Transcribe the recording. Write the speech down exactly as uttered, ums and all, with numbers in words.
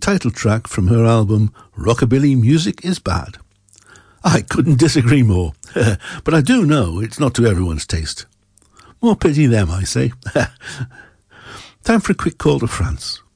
title track from her album Rockabilly Music is Bad. I couldn't disagree more, but I do know it's not to everyone's taste. More pity them, I say. Time for a quick call to France.